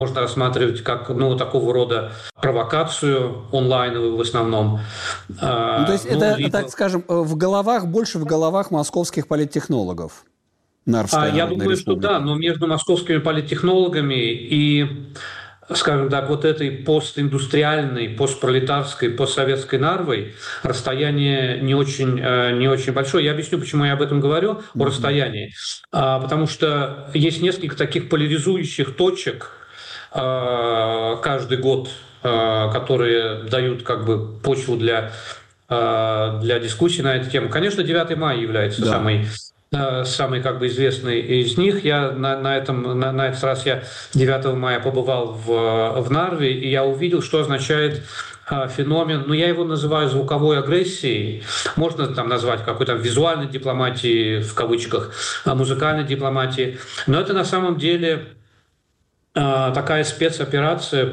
можно рассматривать как такого рода провокацию онлайновую в основном. Ну, то есть это, так скажем, больше в головах московских политтехнологов. Нарвская Я Народная думаю, что да, Республика. но между московскими политтехнологами и, скажем так, вот этой постиндустриальной, постпролетарской, постсоветской Нарвой расстояние не очень большое. Я объясню, почему я об этом говорю, о расстоянии. Потому что есть несколько таких поляризующих точек каждый год, которые дают как бы почву для дискуссии на эту тему. Конечно, 9 мая является Да. самый как бы известный из них. Я на этот раз я 9 мая побывал в Нарве, и я увидел, что означает феномен, я его называю звуковой агрессией, можно там назвать какой-то визуальной дипломатией, в кавычках, музыкальной дипломатией, но это на самом деле такая спецоперация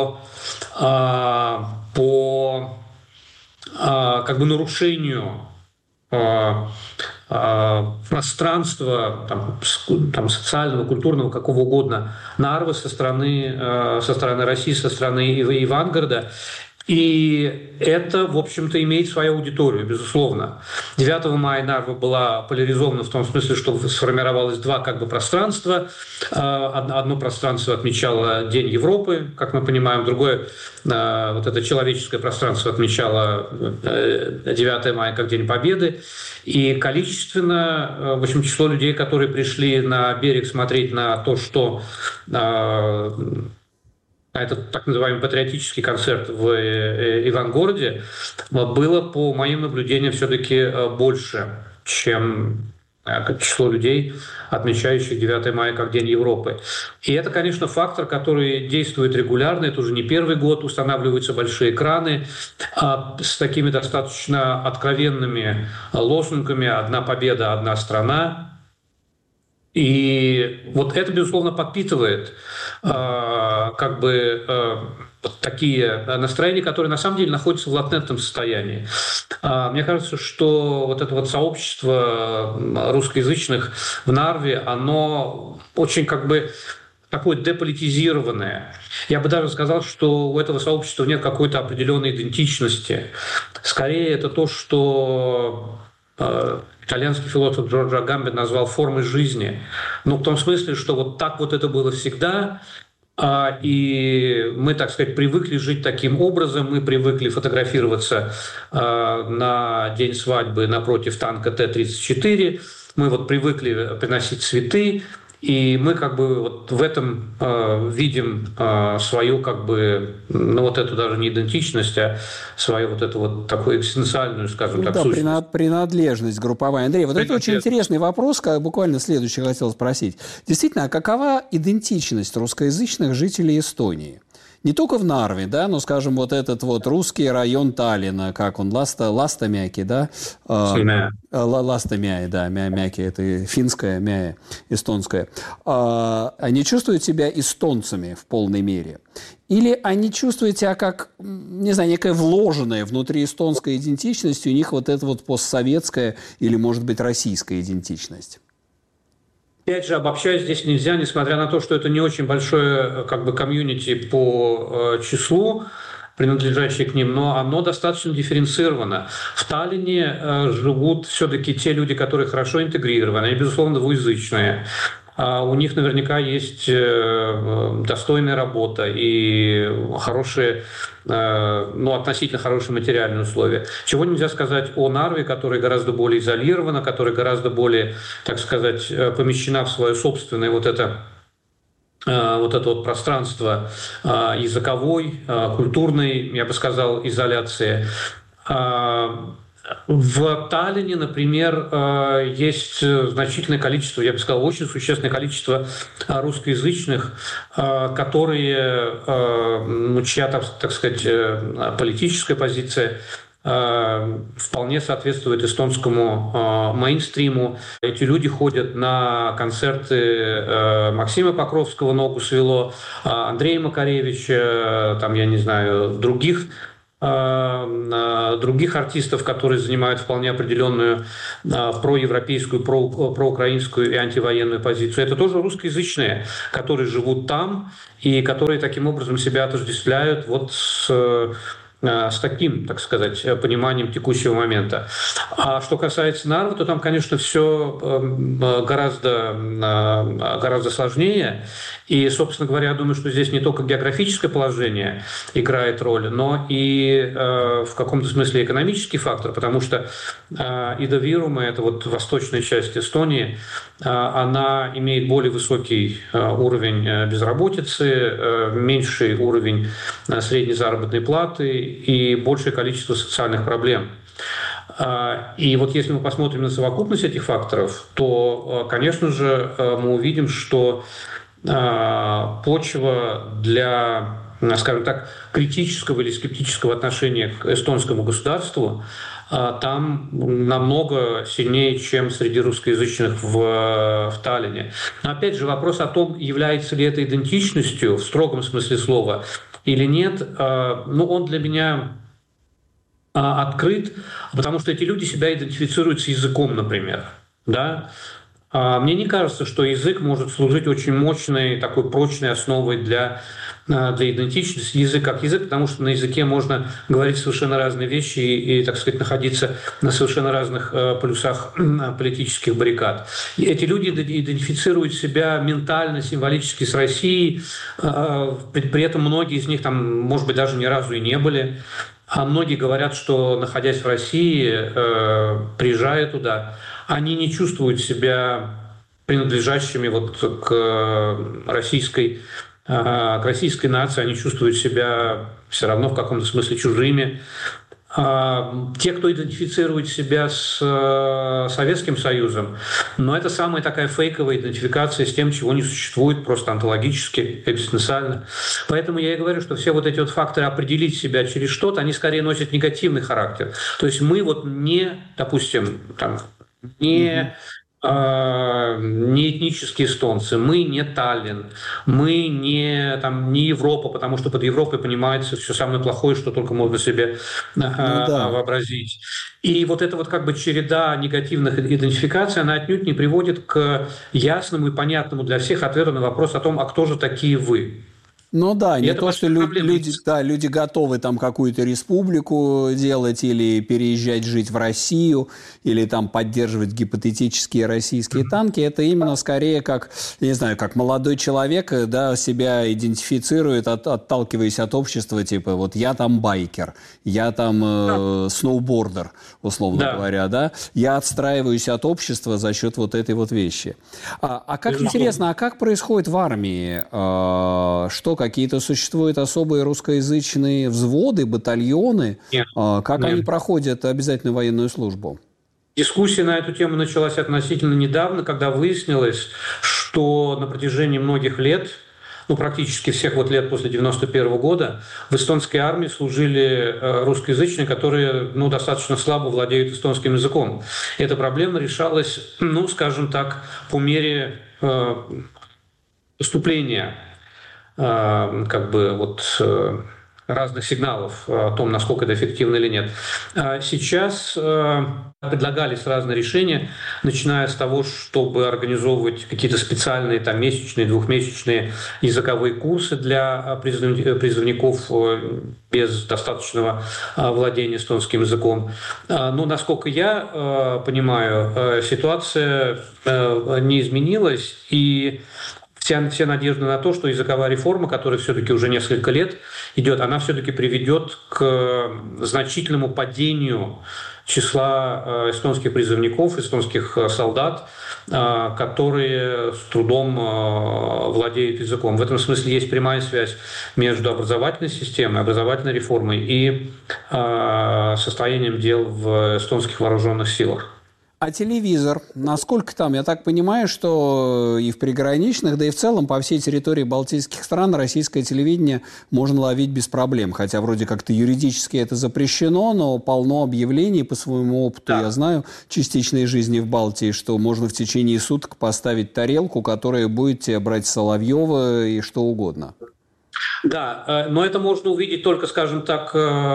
по как бы нарушению пространства там социального, культурного, какого угодно, Нарвы со стороны России, со стороны Ивангорода. И это, в общем-то, имеет свою аудиторию, безусловно. 9 мая Нарва была поляризована в том смысле, что сформировалось два как бы пространства. Одно пространство отмечало День Европы, как мы понимаем, другое, вот это человеческое пространство, отмечало 9 мая как День Победы. И количественно, в общем, число людей, которые пришли на берег смотреть на то, что этот так называемый патриотический концерт в Ивангороде, было, по моим наблюдениям, все-таки больше, чем число людей, отмечающих 9 мая как День Европы. И это, конечно, фактор, который действует регулярно. Это уже не первый год. Устанавливаются большие экраны с такими достаточно откровенными лозунгами «Одна победа, одна страна». И вот это, безусловно, подпитывает такие настроения, которые на самом деле находятся в латентном состоянии. Мне кажется, что вот это вот сообщество русскоязычных в Нарве, оно очень как бы такое деполитизированное. Я бы даже сказал, что у этого сообщества нет какой-то определенной идентичности. Скорее, это то, что итальянский философ Джорджо Агамбе назвал формой жизни. В том смысле, что вот так вот это было всегда, и мы, так сказать, привыкли жить таким образом, мы привыкли фотографироваться на день свадьбы напротив танка Т-34, мы вот привыкли приносить цветы, и мы как бы вот в этом видим свою как бы, вот эту даже не идентичность, а свою вот эту вот такую экзистенциальную, скажем так, сущность. Принадлежность групповая. Андрей, вот это очень интересный вопрос, буквально следующий хотел спросить. Действительно, а какова идентичность русскоязычных жителей Эстонии? Не только в Нарве, да, но, скажем, вот этот вот русский район Таллина, как он, Ластамяки, да? Ластамяи, да, Мяки, это финская, Мяя, эстонская. Они чувствуют себя эстонцами в полной мере? Или они чувствуют себя как, не знаю, некая вложенная внутри эстонской идентичность, у них вот эта вот постсоветская или, может быть, российская идентичность? Опять же, обобщать здесь нельзя, несмотря на то, что это не очень большое как бы комьюнити по числу, принадлежащее к ним, но оно достаточно дифференцировано. В Таллине живут все-таки те люди, которые хорошо интегрированы, они, безусловно, двуязычные. У них наверняка есть достойная работа и хорошие, относительно хорошие материальные условия. Чего нельзя сказать о Нарве, которая гораздо более изолирована, которая гораздо более, так сказать, помещена в свое собственное вот это вот пространство языковой, культурной, я бы сказал, изоляции. В Таллине, например, есть значительное количество, я бы сказал, очень существенное количество русскоязычных, которые, чья, так сказать, политическая позиция вполне соответствует эстонскому мейнстриму. Эти люди ходят на концерты Максима Покровского «Ногу свело», Андрея Макаревича, там, я не знаю, других других артистов, которые занимают вполне определенную проевропейскую, проукраинскую и антивоенную позицию. Это тоже русскоязычные, которые живут там и которые таким образом себя отождествляют вот с таким, так сказать, пониманием текущего момента. А что касается Нарвы, то там, конечно, все гораздо сложнее. И, собственно говоря, я думаю, что здесь не только географическое положение играет роль, но и в каком-то смысле экономический фактор, потому что Ида Вирума, это вот восточная часть Эстонии, она имеет более высокий уровень безработицы, меньший уровень средней заработной платы и большее количество социальных проблем. И вот если мы посмотрим на совокупность этих факторов, то, конечно же, мы увидим, что почва для, скажем так, критического или скептического отношения к эстонскому государству там намного сильнее, чем среди русскоязычных в Таллине. Но опять же вопрос о том, является ли это идентичностью в строгом смысле слова или нет, он для меня открыт, потому что эти люди себя идентифицируют с языком, например. Да? Мне не кажется, что язык может служить очень мощной, такой прочной основой для идентичности. Язык как язык, потому что на языке можно говорить совершенно разные вещи и, так сказать, находиться на совершенно разных полюсах политических баррикад. И эти люди идентифицируют себя ментально, символически с Россией, при этом многие из них там, может быть, даже ни разу и не были. А многие говорят, что, находясь в России, приезжая туда, они не чувствуют себя принадлежащими вот к российской нации, они чувствуют себя все равно в каком-то смысле чужими. Те, кто идентифицирует себя с Советским Союзом, но это самая такая фейковая идентификация с тем, чего не существует, просто онтологически, экзистенциально. Поэтому я и говорю, что все вот эти вот факторы определить себя через что-то, они скорее носят негативный характер. То есть мы вот не, допустим, там, не этнические эстонцы, мы не Таллин, мы не Европа, потому что под Европой понимается все самое плохое, что только можно себе вообразить. И вот эта вот как бы череда негативных идентификаций, она отнюдь не приводит к ясному и понятному для всех ответу на вопрос о том, а кто же такие вы. Ну да, не то, что люди готовы там какую-то республику делать или переезжать жить в Россию, или там поддерживать гипотетические российские танки. Это именно скорее как, я не знаю, как молодой человек, да, себя идентифицирует, отталкиваясь от общества, типа вот я там байкер, я там сноубордер, условно говоря, да. Я отстраиваюсь от общества за счет вот этой вот вещи. А как интересно, а как происходит в армии? Что какие-то существуют особые русскоязычные взводы, батальоны? Нет. Как они проходят обязательную военную службу? Дискуссия на эту тему началась относительно недавно, когда выяснилось, что на протяжении многих лет, практически всех вот лет после 1991 года, в эстонской армии служили русскоязычные, которые достаточно слабо владеют эстонским языком. Эта проблема решалась, скажем так, по мере поступления разных сигналов о том, насколько это эффективно или нет. Сейчас предлагались разные решения, начиная с того, чтобы организовывать какие-то специальные месячные, двухмесячные языковые курсы для призывников без достаточного владения эстонским языком. Но, насколько я понимаю, ситуация не изменилась, и все надежды на то, что языковая реформа, которая все-таки уже несколько лет идет, она все-таки приведет к значительному падению числа эстонских призывников, эстонских солдат, которые с трудом владеют языком. В этом смысле есть прямая связь между образовательной системой, образовательной реформой и состоянием дел в эстонских вооруженных силах. А телевизор? Насколько там? Я так понимаю, что и в приграничных, да и в целом по всей территории балтийских стран российское телевидение можно ловить без проблем. Хотя вроде как-то юридически это запрещено, но полно объявлений по своему опыту. Да. Я знаю частичной жизни в Балтии, что можно в течение суток поставить тарелку, которая будет тебе брать Соловьева и что угодно. Да, но это можно увидеть только, скажем так,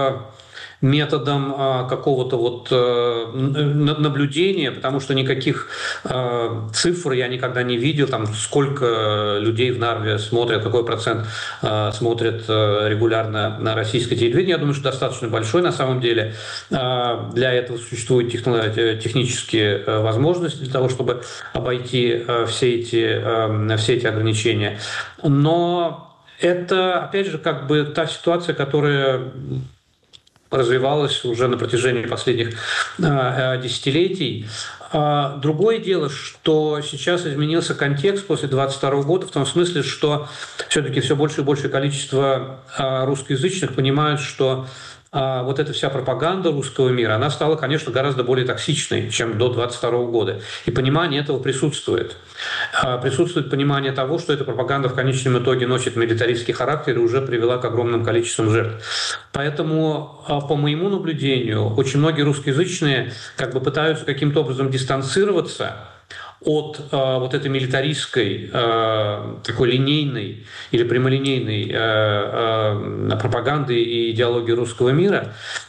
методом какого-то вот наблюдения, потому что никаких цифр я никогда не видел, там, сколько людей в Нарве смотрят, какой процент смотрят регулярно на российское телевидение. Я думаю, что достаточно большой на самом деле. Для этого существуют технические возможности для того, чтобы обойти все эти ограничения. Но это, опять же, как бы та ситуация, которая развивалась уже на протяжении последних десятилетий. Другое дело, что сейчас изменился контекст после 2022 года в том смысле, что все-таки все больше и большее количество русскоязычных понимают, что вот эта вся пропаганда русского мира, она стала, конечно, гораздо более токсичной, чем до 2022 года. И понимание этого присутствует. Присутствует понимание того, что эта пропаганда в конечном итоге носит милитаристский характер и уже привела к огромным количествам жертв. Поэтому, по моему наблюдению, очень многие русскоязычные как бы пытаются каким-то образом дистанцироваться от вот этой милитаристской, такой линейной или прямолинейной пропаганды и идеологии русского мира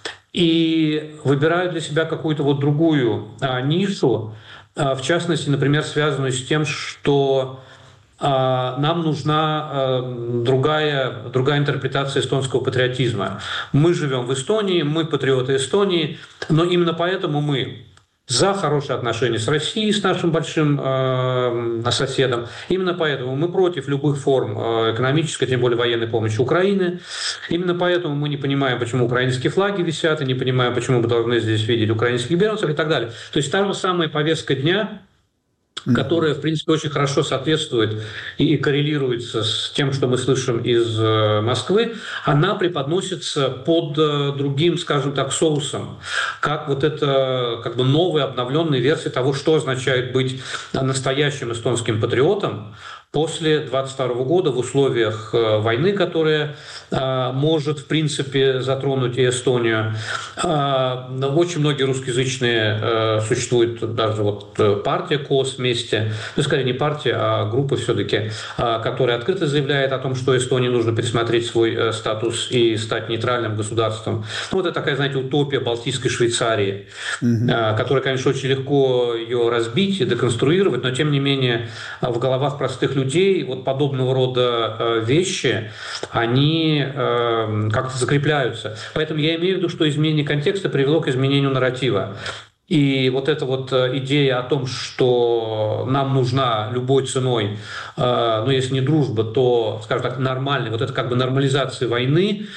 и выбирают для себя какую-то вот другую нишу, в частности, например, связанную с тем, что нам нужна другая интерпретация эстонского патриотизма. Мы живем в Эстонии, мы патриоты Эстонии, но именно поэтому мы за хорошие отношения с Россией, с нашим большим соседом. Именно поэтому мы против любых форм экономической, тем более военной помощи Украины. Именно поэтому мы не понимаем, почему украинские флаги висят, и не понимаем, почему мы должны здесь видеть украинских беженцев и так далее. То есть та же самая повестка дня, которая, в принципе, очень хорошо соответствует и коррелируется с тем, что мы слышим из Москвы, она преподносится под другим, скажем так, соусом, как вот это как бы новая, обновленная версия того, что означает быть настоящим эстонским патриотом после 2022 года в условиях войны, которая может, в принципе, затронуть и Эстонию. Очень многие русскоязычные существует даже вот партия КОС вместе, ну, скорее не партия, а группа все-таки, которая открыто заявляет о том, что Эстонии нужно пересмотреть свой статус и стать нейтральным государством. Ну, это такая, знаете, утопия Балтийской Швейцарии, которая, конечно, очень легко ее разбить и деконструировать, но, тем не менее, в головах простых людей вот подобного рода вещи, они как-то закрепляются. Поэтому я имею в виду, что изменение контекста привело к изменению нарратива. И вот эта вот идея о том, что нам нужна любой ценой, ну, если не дружба, то, скажем так, нормальная, вот это как бы нормализация войны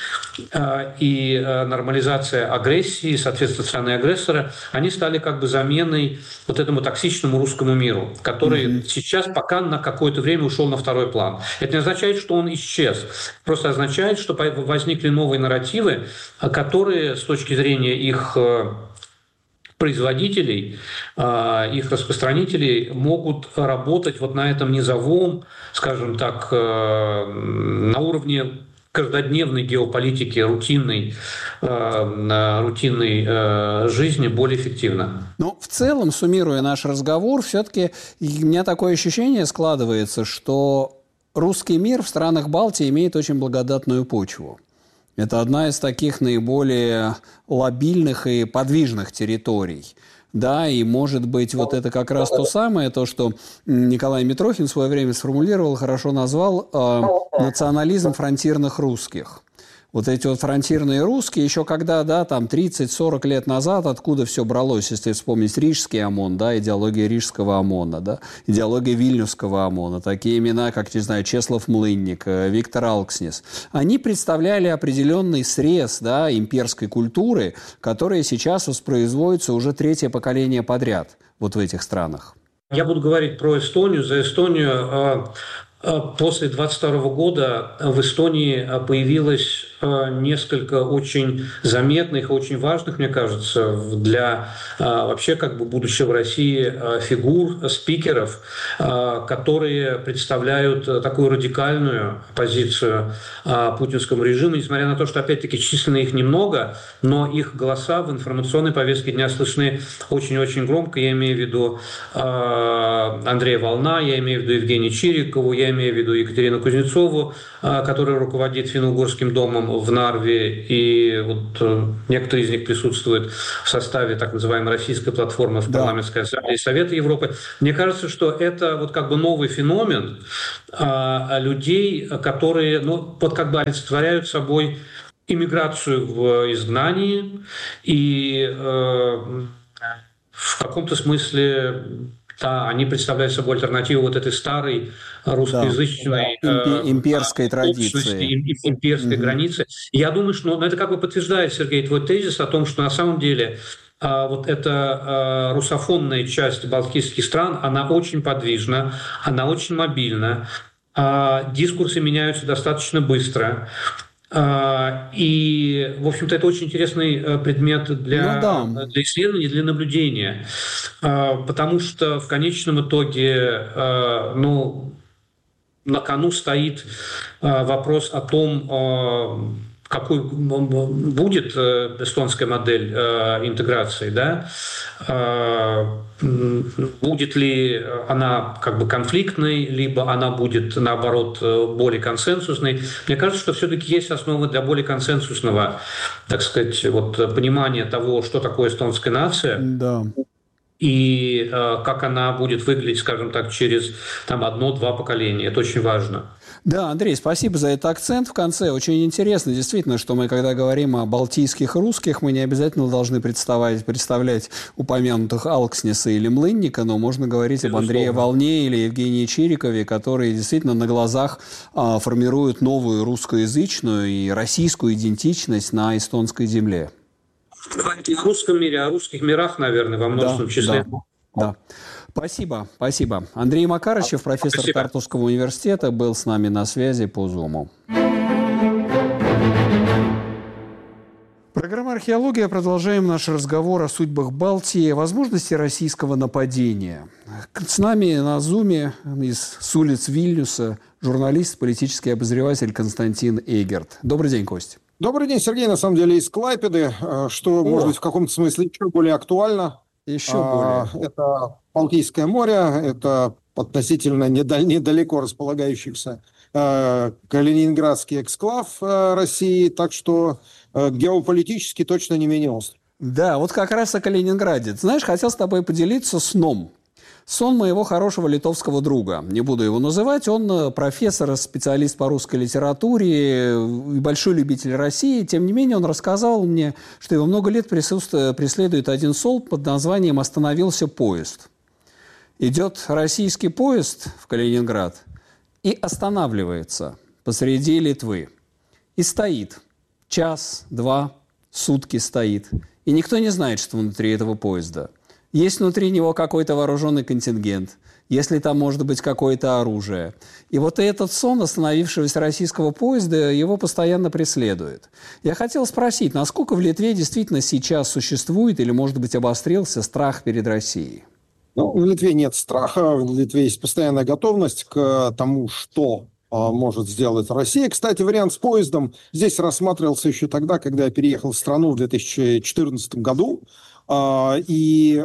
и нормализация агрессии, соответственно, страны агрессора, они стали как бы заменой вот этому токсичному русскому миру, который сейчас пока на какое-то время ушел на второй план. Это не означает, что он исчез, просто означает, что возникли новые нарративы, которые с точки зрения их производителей, их распространителей могут работать вот на этом низовом, скажем так, на уровне каждодневной геополитики, рутинной жизни более эффективно. Ну, в целом, суммируя наш разговор, все-таки у меня такое ощущение складывается, что русский мир в странах Балтии имеет очень благодатную почву. Это одна из таких наиболее лобильных и подвижных территорий. Да, и, может быть, вот это как раз то самое, то, что Николай Митрохин в свое время сформулировал, хорошо назвал национализм фронтирных русских. Вот эти вот фронтирные русские, еще когда, да, там 30-40 лет назад, откуда все бралось, если вспомнить Рижский ОМОН, да, идеология Рижского ОМОНа, да, идеология Вильнюсского ОМОНа, такие имена, как, не знаю, Чеслав Млынник, Виктор Алкснис, они представляли определенный срез, да, имперской культуры, которая сейчас воспроизводится уже третье поколение подряд вот в этих странах. Я буду говорить про Эстонию. За Эстонию после 2022 года в Эстонии появилась несколько очень заметных, очень важных, мне кажется, для вообще как бы будущего России фигур, спикеров, которые представляют такую радикальную позицию путинскому режиму, несмотря на то, что, опять-таки, численно их немного, но их голоса в информационной повестке дня слышны очень-очень громко. Я имею в виду Андрея Волна, я имею в виду Евгению Чирикову, я имею в виду Екатерину Кузнецову, которая руководит Финно-Угорским домом в Нарве, и вот некоторые из них присутствуют в составе так называемой российской платформы в парламентской ассамблее Совета Европы. Мне кажется, что это вот как бы новый феномен людей, которые вот как бы олицетворяют собой иммиграцию в изгнании и в каком-то смысле они представляют собой альтернативу вот этой старой русскоязычной имперской традиции, имперской границы. Я думаю, что это как бы подтверждает, Сергей, твой тезис о том, что на самом деле вот эта русофонная часть балтийских стран, она очень подвижна, она очень мобильна, дискурсы меняются достаточно быстро. И, в общем-то, это очень интересный предмет для исследования, для наблюдения, потому что в конечном итоге, на кону стоит вопрос о том, какой будет эстонская модель интеграции, да? Будет ли она как бы конфликтной, либо она будет, наоборот, более консенсусной. Мне кажется, что все-таки есть основы для более консенсусного, так сказать, понимания того, что такое эстонская нация. Да. И как она будет выглядеть, скажем так, через 1-2 поколения. Это очень важно. Да, Андрей, спасибо за этот акцент в конце. Очень интересно, действительно, что мы, когда говорим о балтийских русских, мы не обязательно должны представлять упомянутых Алкснеса или Млынника, но можно говорить об Андрее Волне или Евгении Чирикове, которые действительно на глазах формируют новую русскоязычную и российскую идентичность на эстонской земле. О русском мире, о русских мирах, наверное, во множественном числе. Да. Спасибо. Андрей Макарычев, профессор Тартусского университета, был с нами на связи по Zoom. Программа «Археология». Продолжаем наш разговор о судьбах Балтии, о возможности российского нападения. С нами на Зуме с улиц Вильнюса журналист, политический обозреватель Константин Эгерт. Добрый день, Кость. Добрый день, Сергей. На самом деле из Клайпеды, что, может быть, в каком-то смысле еще более актуально. Это Балтийское море, это относительно недалеко располагающийся Калининградский эксклав России, так что геополитически точно не менее острый. Да, вот как раз о Калининграде. Знаешь, хотел с тобой поделиться сном. Сон моего хорошего литовского друга. Не буду его называть. Он профессор, специалист по русской литературе и большой любитель России. Тем не менее, он рассказал мне, что его много лет преследует один сон под названием «Остановился поезд». Идет российский поезд в Калининград и останавливается посреди Литвы. И стоит. Час, два, сутки стоит. И никто не знает, что внутри этого поезда. Есть внутри него какой-то вооруженный контингент, если там может быть какое-то оружие. И вот этот сон остановившегося российского поезда его постоянно преследует. Я хотел спросить, насколько в Литве действительно сейчас существует или, может быть, обострился страх перед Россией? В Литве нет страха, в Литве есть постоянная готовность к тому, что может сделать Россия. Кстати, вариант с поездом здесь рассматривался еще тогда, когда я переехал в страну в 2014 году. И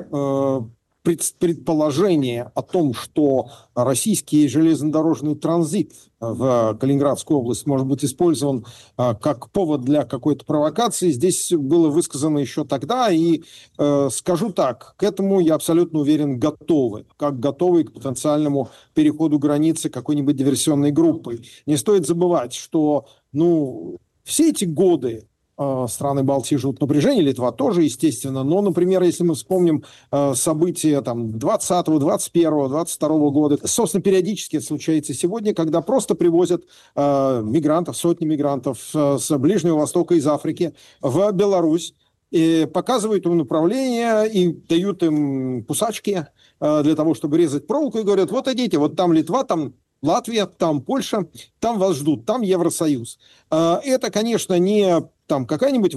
предположение о том, что российский железнодорожный транзит в Калининградскую область может быть использован как повод для какой-то провокации, здесь было высказано еще тогда. И скажу так, к этому, я абсолютно уверен, готовы. Как готовы к потенциальному переходу границы какой-нибудь диверсионной группой. Не стоит забывать, что все эти годы страны Балтии живут в напряжении, Литва тоже, естественно. Но, например, если мы вспомним события 20, 21, 22 года, собственно, периодически это случается сегодня, когда просто привозят мигрантов, сотни мигрантов с Ближнего Востока, из Африки в Беларусь, и показывают им направление, и дают им кусачки для того, чтобы резать проволоку, и говорят, вот идите, вот там Литва, там Латвия, там Польша, там вас ждут, там Евросоюз. Это, конечно, не там какая-нибудь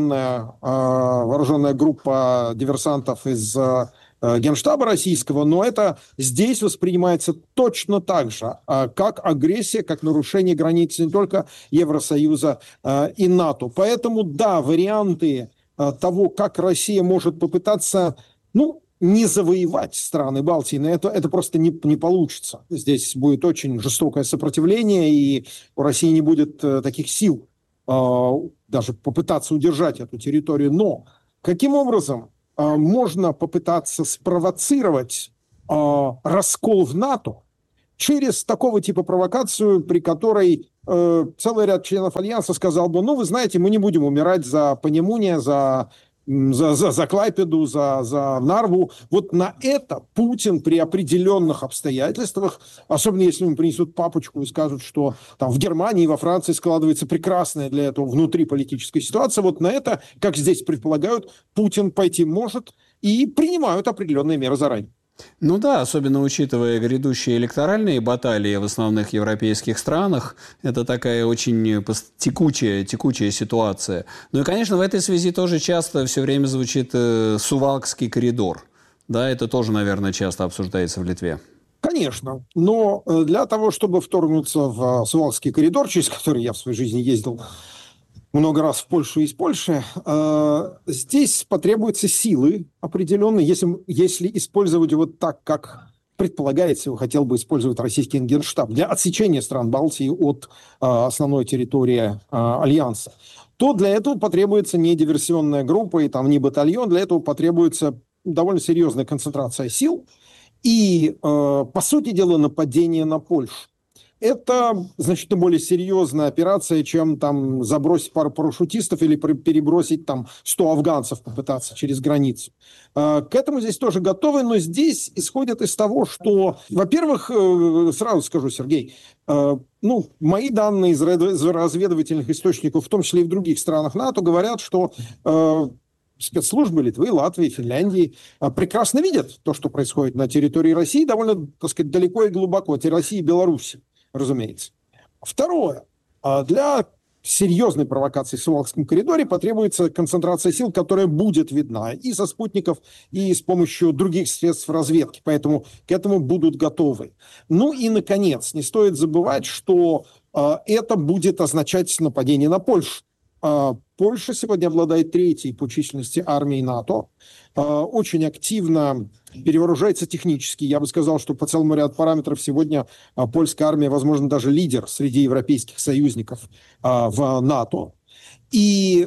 вооруженная группа диверсантов из Генштаба российского, но это здесь воспринимается точно так же, как агрессия, как нарушение границ не только Евросоюза и НАТО. Поэтому, да, варианты того, как Россия может попытаться, не завоевать страны Балтии, но это просто не получится. Здесь будет очень жестокое сопротивление, и у России не будет таких сил даже попытаться удержать эту территорию. Но каким образом можно попытаться спровоцировать раскол в НАТО через такого типа провокацию, при которой целый ряд членов Альянса сказал бы, вы знаете, мы не будем умирать за Панемуния, за Клайпеду, за Нарву. Вот на это Путин при определенных обстоятельствах, особенно если ему принесут папочку и скажут, что там в Германии и во Франции складывается прекрасная для этого внутриполитическая ситуация, вот на это, как здесь предполагают, Путин пойти может и принимают определенные меры заранее. Ну да, особенно учитывая грядущие электоральные баталии в основных европейских странах, это такая очень текучая ситуация. Ну и, конечно, в этой связи тоже часто все время звучит Сувалкский коридор. Да, это тоже, наверное, часто обсуждается в Литве. Конечно, но для того, чтобы вторгнуться в Сувалкский коридор, через который я в своей жизни ездил много раз в Польшу и из Польши, здесь потребуются силы определенные, если использовать вот так, как предполагается, его хотел бы использовать российский Генштаб для отсечения стран Балтии от основной территории Альянса, то для этого потребуется не диверсионная группа и там не батальон, для этого потребуется довольно серьезная концентрация сил и, по сути дела, нападение на Польшу. Это значительно более серьезная операция, чем там забросить пару парашютистов или перебросить там 100 афганцев, попытаться через границу. К этому здесь тоже готовы, но здесь исходят из того, что, во-первых, сразу скажу, Сергей, мои данные из разведывательных источников, в том числе и в других странах НАТО, говорят, что спецслужбы Литвы, Латвии, Финляндии прекрасно видят то, что происходит на территории России, довольно, так сказать, далеко и глубоко, от России и Беларуси. Разумеется. Второе. Для серьезной провокации в Сувалкском коридоре потребуется концентрация сил, которая будет видна и со спутников, и с помощью других средств разведки. Поэтому к этому будут готовы. Ну и, наконец, не стоит забывать, что это будет означать нападение на Польшу. Польша сегодня обладает третьей по численности армией НАТО, очень активно перевооружается технически. Я бы сказал, что по целому ряду параметров сегодня польская армия, возможно, даже лидер среди европейских союзников в НАТО. И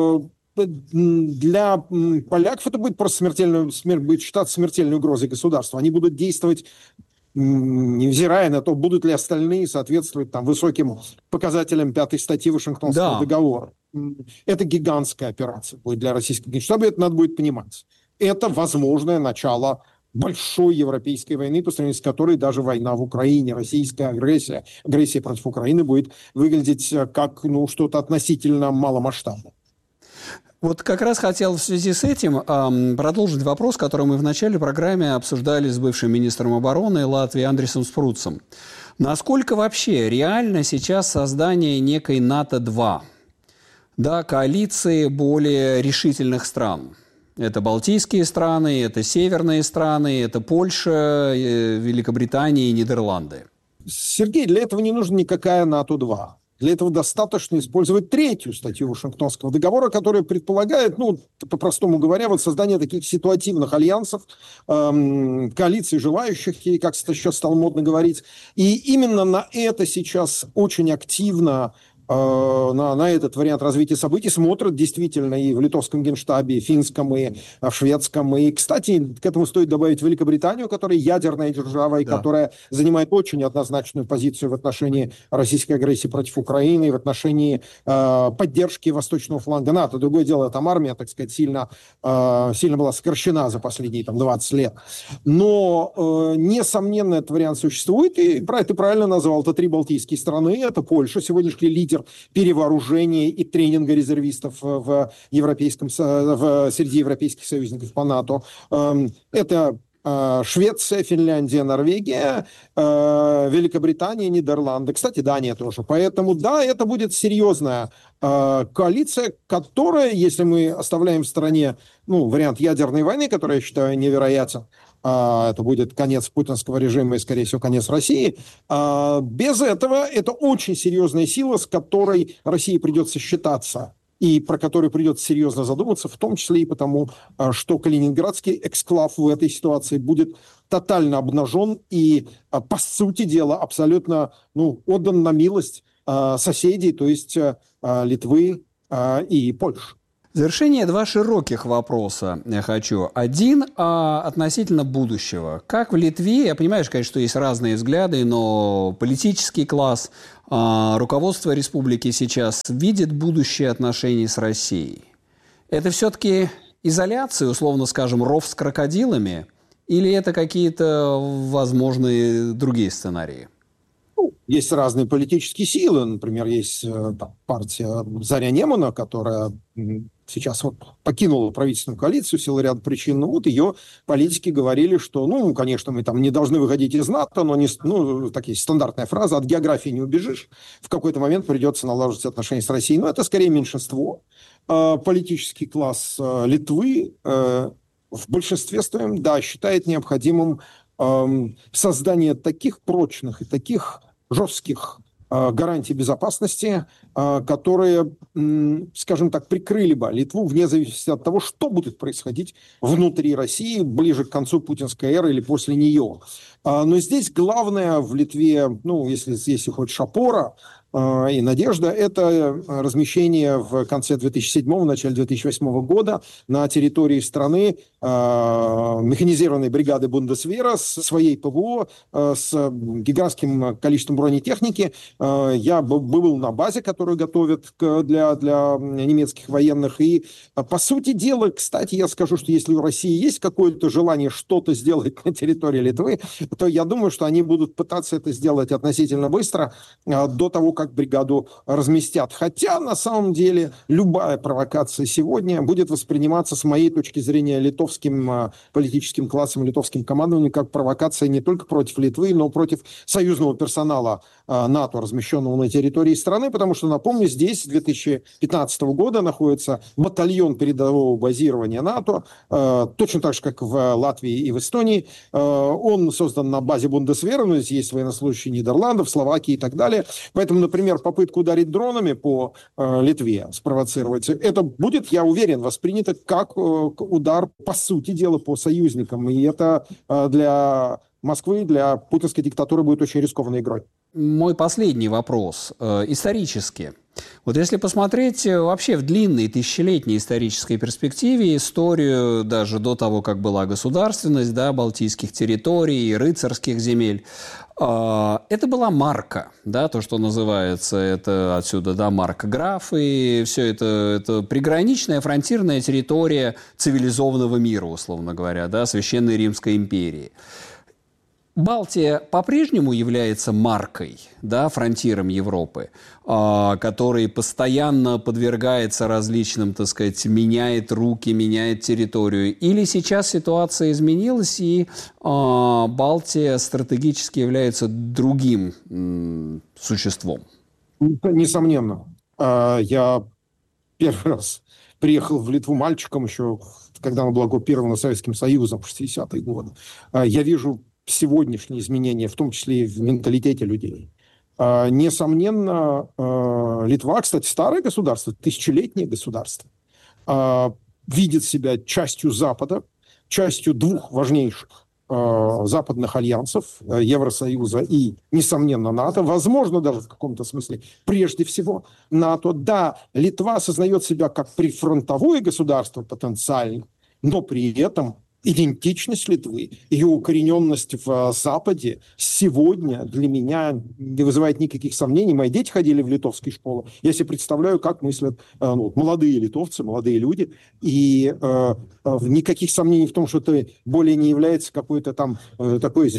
для поляков это будет просто будет считаться смертельной угрозой государства. Они будут действовать, невзирая на то, будут ли остальные соответствовать там высоким показателям 5 статьи Вашингтонского договора. Это гигантская операция будет для российского Генштаба, это надо будет понимать. Это возможное начало большой европейской войны, по сравнению с которой даже война в Украине, российская агрессия против Украины будет выглядеть как что-то относительно маломасштабное. Вот как раз хотел в связи с этим продолжить вопрос, который мы в начале программы обсуждали с бывшим министром обороны Латвии Андрисом Спруцем. Насколько вообще реально сейчас создание некой НАТО-2, коалиции более решительных стран? Это балтийские страны, это северные страны, это Польша, Великобритания и Нидерланды. Сергей, для этого не нужна никакая НАТО-2. Для этого достаточно использовать 3-ю статью Вашингтонского договора, которая предполагает, по-простому говоря, создание таких ситуативных альянсов, коалиций желающих, и как сейчас стало модно говорить. И именно на это сейчас очень активно, на этот вариант развития событий смотрят действительно и в литовском Генштабе, и в финском, и в шведском. И, кстати, к этому стоит добавить Великобританию, которая ядерная держава, и которая занимает очень однозначную позицию в отношении российской агрессии против Украины, и в отношении поддержки восточного фланга НАТО. Другое дело, там армия, так сказать, сильно была сокращена за последние 20 лет. Но, несомненно, этот вариант существует, и ты правильно назвал, это 3 балтийские страны, это Польша, сегодняшний лидер перевооружения и тренинга резервистов среди европейских союзников по НАТО. Это Швеция, Финляндия, Норвегия, Великобритания, Нидерланды. Кстати, Дания тоже. Поэтому, да, это будет серьезная коалиция, которая, если мы оставляем в стороне вариант ядерной войны, который я считаю невероятен, это будет конец путинского режима и, скорее всего, конец России. Без этого это очень серьезная сила, с которой России придется считаться и про которую придется серьезно задуматься, в том числе и потому, что калининградский эксклав в этой ситуации будет тотально обнажен и, по сути дела, абсолютно отдан на милость соседей, то есть Литвы и Польши. В завершение два широких вопроса я хочу. Один относительно будущего. Как в Литве, я понимаю, конечно, что есть разные взгляды, но политический класс, руководство республики сейчас видит будущее отношений с Россией. Это все-таки изоляция, условно скажем, ров с крокодилами, или это какие-то возможные другие сценарии? Есть разные политические силы. Например, есть партия Заря Немана, которая сейчас покинула правительственную коалицию в силу ряда причин. Ее политики говорили, что, конечно, мы там не должны выходить из НАТО, но такие стандартная фраза, от географии не убежишь. В какой-то момент придется налаживать отношения с Россией. Но это скорее меньшинство. Политический класс Литвы в большинстве своем, да, считает необходимым создание таких прочных и таких жестких гарантий безопасности, которые, скажем так, прикрыли бы Литву вне зависимости от того, что будет происходить внутри России ближе к концу путинской эры или после нее. Но здесь главное в Литве, если хочешь, опора и надежда, это размещение в конце 2007-го, начале 2008 года на территории страны механизированной бригады Бундесвера с своей ПВО, с гигантским количеством бронетехники. Я был на базе, которую готовят для немецких военных. И, по сути дела, кстати, я скажу, что если у России есть какое-то желание что-то сделать на территории Литвы, то я думаю, что они будут пытаться это сделать относительно быстро, до того, как бригаду разместят. Хотя, на самом деле, любая провокация сегодня будет восприниматься, с моей точки зрения, литовским политическим классом, литовским командованием, как провокация не только против Литвы, но и против союзного персонала НАТО, размещенного на территории страны, потому что, напомню, здесь с 2015 года находится батальон передового базирования НАТО, точно так же, как в Латвии и в Эстонии. Он создан на базе Бундесвера, но здесь есть военнослужащие Нидерландов, Словакии и так далее. Поэтому, например, попытку ударить дронами по Литве, спровоцировать, это будет, я уверен, воспринято как удар, по сути дела, по союзникам. И это для Москвы, для путинской диктатуры будет очень рискованной игрой. Мой последний вопрос. Исторически. Вот если посмотреть вообще в длинной тысячелетней исторической перспективе историю даже до того, как была государственность, да, балтийских территорий, рыцарских земель, это была марка, да, то, что называется, это отсюда, да, маркграф, и все это приграничная фронтирная территория цивилизованного мира, условно говоря, да, Священной Римской империи. Балтия по-прежнему является маркой, да, фронтиром Европы, который постоянно подвергается различным, так сказать, меняет руки, меняет территорию. Или сейчас ситуация изменилась, и Балтия стратегически является другим существом? Несомненно. Я первый раз приехал в Литву мальчиком еще, когда она была оккупирована Советским Союзом в 60-е годы. Я вижу сегодняшние изменения, в том числе и в менталитете людей. Несомненно, Литва, кстати, старое государство, тысячелетнее государство, видит себя частью Запада, частью двух важнейших западных альянсов, Евросоюза и, несомненно, НАТО, возможно, даже в каком-то смысле, прежде всего, НАТО. Да, Литва осознает себя как прифронтовое государство потенциально, но при этом идентичность Литвы, ее укорененность в Западе сегодня для меня не вызывает никаких сомнений. Мои дети ходили в литовские школы. Я себе представляю, как мыслят молодые литовцы, молодые люди. И никаких сомнений в том, что это более не является какой-то там такой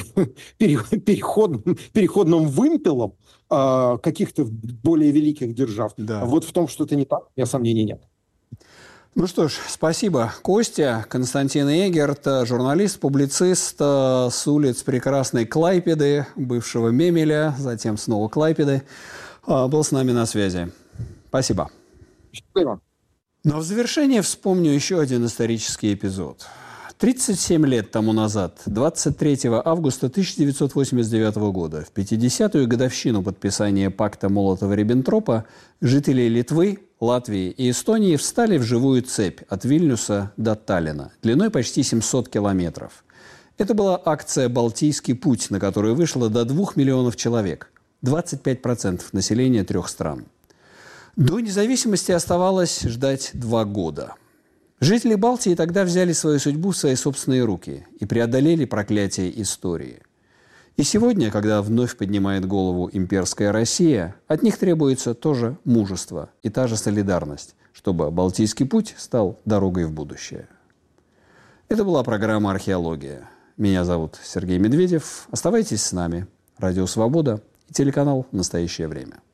переходным вымпелом каких-то более великих держав. Да. Вот в том, что это не так, у меня сомнений нет. Ну что ж, спасибо. Костя, Константин Эгерт, журналист, публицист с улиц прекрасной Клайпеды, бывшего Мемеля, затем снова Клайпеды, был с нами на связи. Спасибо. Счастливо. Но в завершение вспомню еще один исторический эпизод. 37 лет тому назад, 23 августа 1989 года, в 50-ю годовщину подписания пакта Молотова-Риббентропа, жители Литвы, Латвии и Эстонии встали в живую цепь от Вильнюса до Таллина, длиной почти 700 километров. Это была акция «Балтийский путь», на которую вышло до 2 миллионов человек, 25% населения 3 стран. До независимости оставалось ждать 2 года. Жители Балтии тогда взяли свою судьбу в свои собственные руки и преодолели проклятие истории. И сегодня, когда вновь поднимает голову имперская Россия, от них требуется тоже мужество и та же солидарность, чтобы Балтийский путь стал дорогой в будущее. Это была программа «Археология». Меня зовут Сергей Медведев. Оставайтесь с нами. Радио «Свобода» и телеканал «Настоящее время».